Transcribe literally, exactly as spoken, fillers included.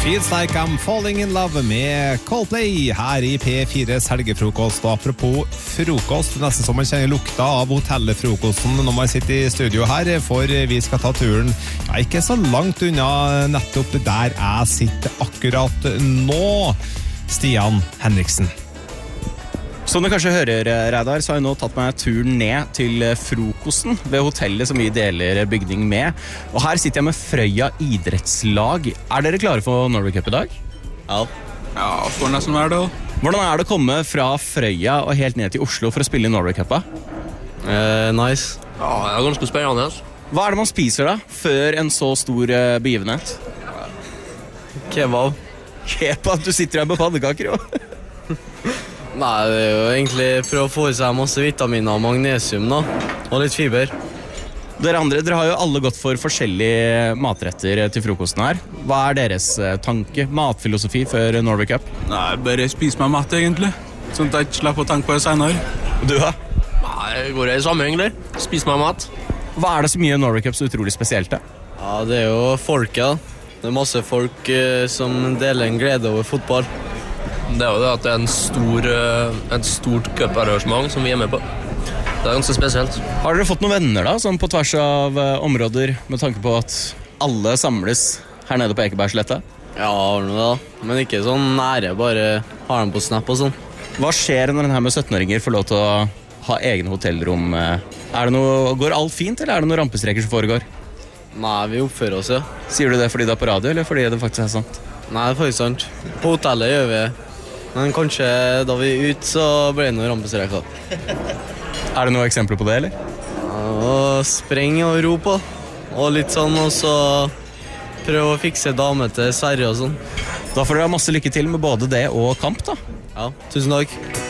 Feels like I'm falling in love med Coldplay her i P fires helgefrokost. Og apropos frokost, nesten som man kjenner lukta av hotellfrokosten når man sitter i studio her, for vi skal ta turen, ja, ikke så langt unna nettopp der jeg sitter akkurat nå. Stian Henriksen. Som du kanskje hører, Reidar, så har jeg nå tatt meg turen ned til frokosten ved hotellet som vi deler bygning med. Og her sitter jeg med Frøya idrettslag. Er dere klare for Norway Cup i dag? Ja. Ja, får nesten være det. Hvordan er det å komme fra Frøya og helt ned til Oslo for å spille i Norway Cup? Eh, nice. Ja, det er ganske spennende. Hva er det man spiser da, før en så stor uh, begivenhet? Kebab. Kebab? Du sitter her med pannekaker, jo. Nei, det er jo egentlig for å få i seg masse vitaminer og magnesium da, og litt fiber. Dere andre, dere har jo alle gått for forskjellige matretter til frokosten her. Hva er deres tanke, matfilosofi før Norway Cup? Nei, bare spis meg mat egentlig, sånn at jeg ikke slipper å tenke på det senere. Du da? Nei, det går i samme egentlig. Spis meg mat. Hva er det som gjør Norway Cup så utrolig spesielt da? Ja, det er jo folket da. Det er masse folk eh, som deler en glede over fotball. Det er jo det at det er en stor, et stort cup-arrangement som vi er med på. Det er ganske spesielt. Har dere fått noen venner da, sånn på tvers av uh, områder, med tanke på at alle samles her nede på Ekebergsletta? Ja, har noe da. Men ikke sånn nære, bare har dem på Snap og sånn. Hva skjer når denne med sytten-åringer får lov til å ha egen hotellrom? Er det noe, går alt fint, eller er det noen rampestreker som foregår? Nei, vi oppfører oss, ja. Sier du det fordi det er på radio, eller fordi det faktisk er sant? Nei, det er faktisk sant. På hotellet gjør vi det. Men kanskje da vi er ute, så blir det noen rampestreker. Er det noen eksempler på det, eller? Ja, og spreng og ro på. Og litt sånn, og så prøve å fikse dame til Sverige og sånn. Da får dere ha masse lykke til med både det og kamp, da. Ja, tusen takk.